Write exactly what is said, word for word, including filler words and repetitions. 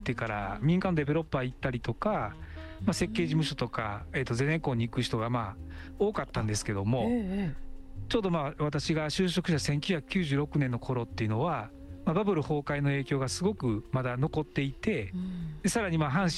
ってから民間のデベロッパー行ったりとか、まあ、設計事務所とか、えー、とゼネコンに行く人がまあ多かったんですけども、 ええ、 ちょうどまあ私が就職したせんきゅうひゃくきゅうじゅうろくねんの頃っていうのは、まあ、バブル崩壊の影響がすごくまだ残っていて、 うん、 でさらにまあ阪